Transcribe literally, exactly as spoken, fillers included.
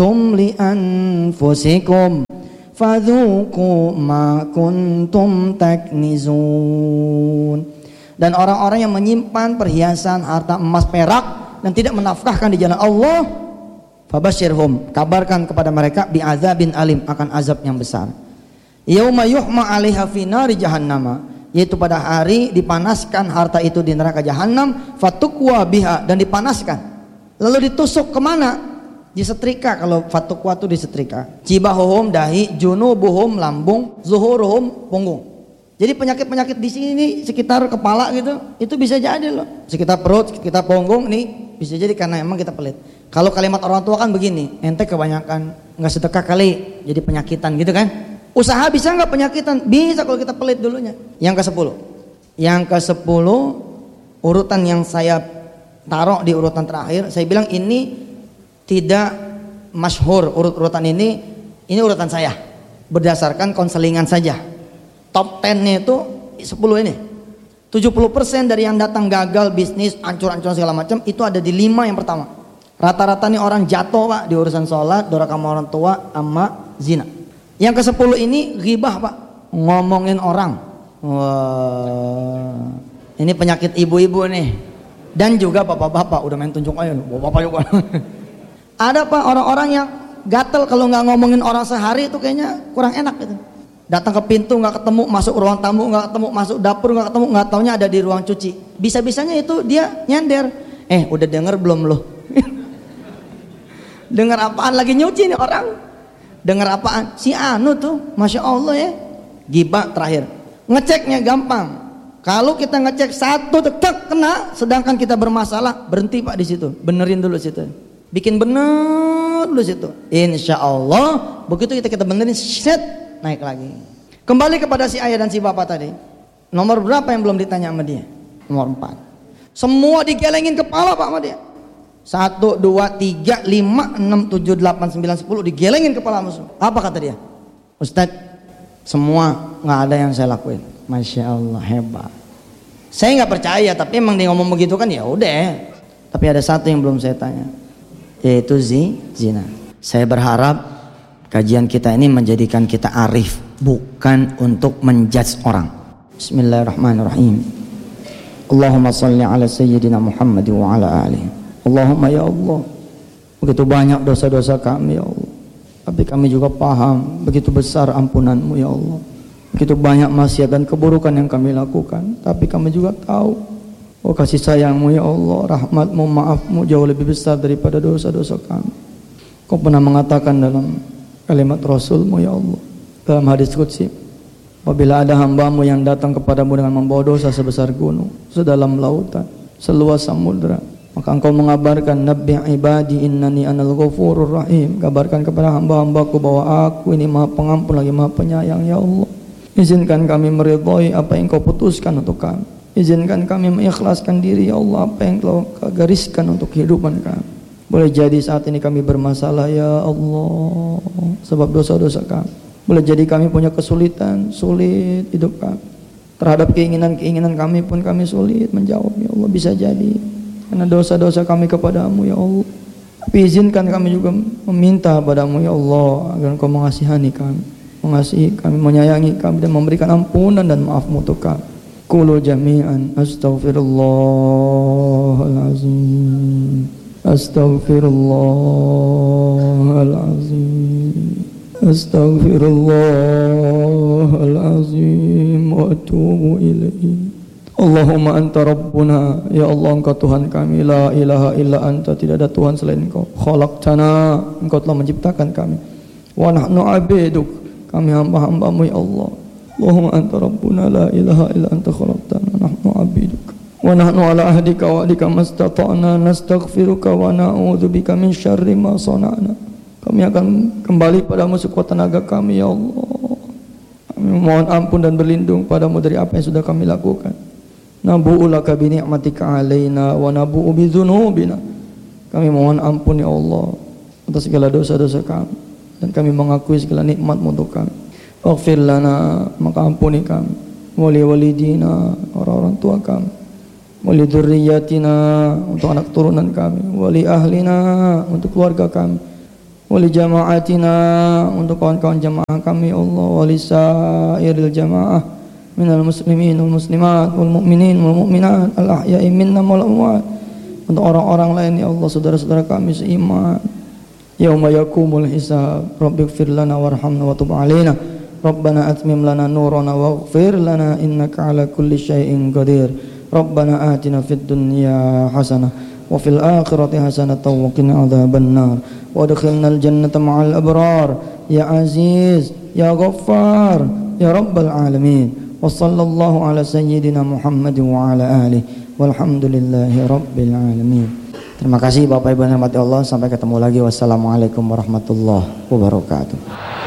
tum li anfusikum fadzuqu ma kuntum taknizun. Dan orang-orang yang menyimpan perhiasan, harta emas, perak dan tidak menafkahkan di jalan Allah, fabashirhum, kabarkan kepada mereka bi'adzabin alim, akan azab yang besar. Yauma yuhma 'alaiha fi nari jahannam, yaitu pada hari dipanaskan harta itu di neraka jahanam, fatukwa biha, dan dipanaskan lalu ditusuk kemana? Disetrika. Kalau fatukwa itu disetrika. Cibahuhum dahi, junubuhum lambung, zuhuruhum punggung. Jadi penyakit-penyakit di sini sekitar kepala gitu, itu bisa jadi loh. Sekitar perut, sekitar punggung nih, bisa jadi karena emang kita pelit. Kalau kalimat orang tua kan begini, ente kebanyakan nggak sedekah kali, jadi penyakitan gitu kan. Usaha bisa nggak penyakitan? Bisa kalau kita pelit dulunya. Yang ke sepuluh. Yang ke sepuluh, urutan yang saya taruh di urutan terakhir, saya bilang ini tidak masyhur urut-urutan ini, ini urutan saya berdasarkan konselingan saja. Top sepuluh-nya itu sepuluh ini. tujuh puluh persen dari yang datang gagal bisnis, ancur-ancur segala macam itu ada di lima yang pertama. Rata-rata nih orang jatuh Pak di urusan sholat, durhaka sama orang tua, sama zina. Yang ke sepuluh ini ghibah Pak, ngomongin orang. Wah, ini penyakit ibu-ibu nih. Dan juga bapak-bapak, udah main tunjuk aja, bapak juga. Ada Pak orang-orang yang gatel kalau nggak ngomongin orang sehari itu kayaknya kurang enak gitu. Datang ke pintu nggak ketemu, masuk ruang tamu nggak ketemu, masuk dapur nggak ketemu, nggak taunya ada di ruang cuci. Bisa-bisanya itu dia nyender. Eh udah denger belum lo? Dengar apaan lagi nyuci nih orang? Dengar apaan? Si Anu tuh, masya Allah ya. Gibah terakhir. Ngeceknya gampang. Kalau kita ngecek satu tek kena, sedangkan kita bermasalah, berhenti Pak di situ. Benerin dulu situ. Bikin bener dulu situ. Insya Allah begitu kita kita benerin, set, naik lagi. Kembali kepada si ayah dan si bapak tadi. Nomor berapa yang belum ditanya sama dia? Nomor empat. Semua digelengin kepala Pak sama dia. Satu, dua, tiga, lima, enam, tujuh, delapan, sembilan, sepuluh digelengin kepala musuh. Apa kata dia? Ustadz, semua nggak ada yang saya lakuin. Masya Allah, hebat. Saya nggak percaya, tapi emang dia ngomong begitu kan ya udah. Tapi ada satu yang belum saya tanya, yaitu zi, zina. Saya berharap kajian kita ini menjadikan kita arif, bukan untuk menjudge orang. Bismillahirrahmanirrahim. Allahumma salli ala sayyidina Muhammad wa ala alihi. Allahumma ya Allah, begitu banyak dosa-dosa kami ya Allah, tapi kami juga paham begitu besar ampunanmu ya Allah. Begitu banyak maksiat dan keburukan yang kami lakukan, tapi kami juga tahu oh kasih sayangmu ya Allah, rahmatmu, maafmu jauh lebih besar daripada dosa-dosa kami. Kau pernah mengatakan dalam kalimat Rasulmu ya Allah, dalam hadis qudsi, apabila ada hambamu yang datang kepadamu dengan membawa dosa sebesar gunung, sedalam lautan, seluas samudra, maka engkau mengabarkan nabbi ibadi innani anal ghafurur rahim, kabarkan kepada hamba-hambaku bahwa aku ini maha pengampun lagi maha penyayang ya Allah. Izinkan kami meridhai apa yang kau putuskan untuk kami, izinkan kami mengikhlaskan diri ya Allah apa yang kau gariskan untuk kehidupan kami. Boleh jadi saat ini kami bermasalah ya Allah sebab dosa-dosa kami, boleh jadi kami punya kesulitan, sulit hidup kami, terhadap keinginan-keinginan kami pun kami sulit menjawab ya Allah, bisa jadi karena dosa-dosa kami kepadamu ya Allah. Tapi izinkan kami juga meminta padamu ya Allah agar engkau mengasihani kami, mengasihi kami, menyayangi kami dan memberikan ampunan dan maafmu untuk kami. Qulu jami'an astaghfirullahalazim, astaghfirullahalazim, astaghfirullahalazim wa atubu ilaihi. Allahumma anta rabbuna, ya Allah engkau Tuhan kami, la ilaha illa anta, tidak ada Tuhan selain engkau. Khalaqtana, engkau telah menciptakan kami. Wa nahnu abiduk, kami hamba-hambamu ya Allah. Allahumma anta rabbuna, la ilaha illa anta khalaqtana, nahnu abiduk. Wa nahnu ala ahdika wa adika mastata'na, nastaghfiruka wa na'udzubika min syarri ma sana'na. Kami akan kembali padamu sekuat tenaga kami ya Allah. Kami mohon ampun dan berlindung padamu dari apa yang sudah kami lakukan. Nabu'u laka bi ni'matika alaina wa nabu'u bi dzunubina. Kami mohon ampun ya Allah atas segala dosa-dosa kami, dan kami mengakui segala nikmat-Mu untuk kami. Waghfir lana, maka ampuni kami, wali walidina, orang-orang tua kami, wali dzurriyyatina, untuk anak turunan kami, wali ahlina, untuk keluarga kami, wali jama'atina, untuk kawan-kawan jamaah kami ya Allah, wali sairil jamaah minal muslimin wal muslimat wal mu'minin wal mu'minat al ahya'i minna wal amwat, untuk orang-orang lain ya Allah, saudara-saudara kami seiman. Yauma yakumul hisab, rabbighfir lana warhamna wa tub alaina, rabbana atmim lana nurana waghfir lana innaka ala kulli syai'in qadir, rabbana atina fid dunya hasanah wa fil akhirati hasanatan wa qina adzabannar wa adkhilnal jannata ma'al abrar ya aziz ya ghaffar ya rabbal alamin. Wa sallallahu ala sayyidina Muhammadin wa ala alihi walhamdulillahi rabbil alamin. Terima kasih Bapak Ibu yang dirahmati Allah. Sampai ketemu lagi. Wassalamualaikum warahmatullahi wabarakatuh.